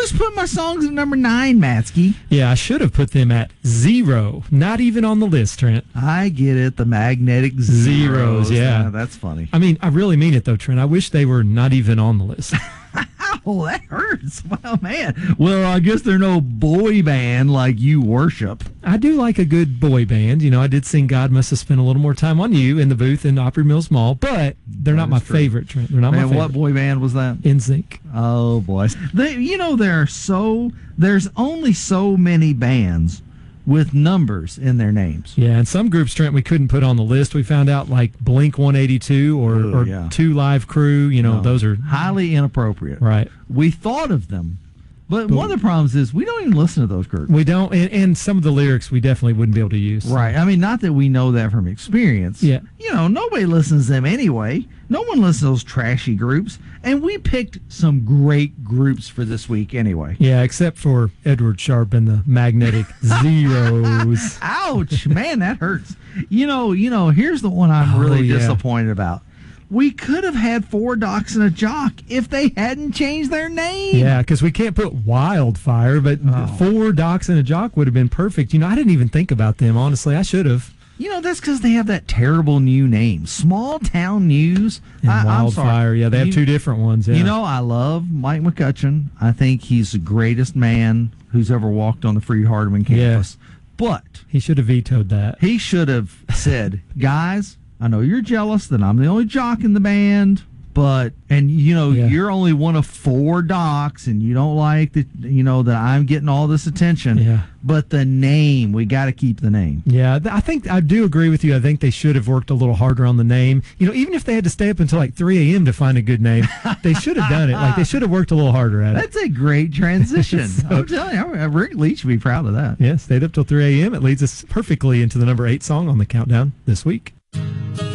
just put my songs at number 9, Matsky. Yeah, I should have put them at 0. Not even on the list, Trent. I get it. The magnetic Zeros, yeah. That's funny. I mean, I really mean it, though, Trent. I wish they were not even on the list. Oh, that hurts. Well, man. Well, I guess they're no boy band like you worship. I do like a good boy band. You know, I did sing God Must Have Spent a Little More Time on You in the booth in Opry Mills Mall, but they're not my favorite, Trent. They're not my favorite. What boy band was that? NSYNC. Oh, boy. There's only so many bands with numbers in their names. Yeah, and some groups, Trent, we couldn't put on the list. We found out like Blink 182 or Two Live Crew, those are highly inappropriate. Right. We thought of them, but one of the problems is we don't even listen to those groups. We don't, and some of the lyrics we definitely wouldn't be able to use. Right. I mean, not that we know that from experience. Yeah. Nobody listens to them anyway. No one listens to those trashy groups. And we picked some great groups for this week anyway. Yeah, except for Edward Sharpe and the Magnetic Zeros. Ouch. Man, that hurts. Here's the one I'm really disappointed about. We could have had 4 Docs and a Jock if they hadn't changed their name. Yeah, because we can't put Wildfire, but 4 Docs and a Jock would have been perfect. I didn't even think about them, honestly. I should have. That's because they have that terrible new name. Small Town News. And Wildfire, yeah, they have 2 different ones. Yeah. I love Mike McCutcheon. I think he's the greatest man who's ever walked on the Freed-Hardeman campus. Yeah. But he should have vetoed that. He should have said, guys, I know you're jealous that I'm the only jock in the band, but you're only one of 4 Docs, and you don't like that. That I'm getting all this attention. Yeah. But the name, we got to keep the name. Yeah, I think I do agree with you. I think they should have worked a little harder on the name. Even if they had to stay up until like 3 a.m. to find a good name, they should have done it. Like they should have worked a little harder at it. That's a great transition. I'm telling you, Rick Leach should be proud of that. Yeah, stayed up till 3 a.m. It leads us perfectly into the number 8 song on the countdown this week.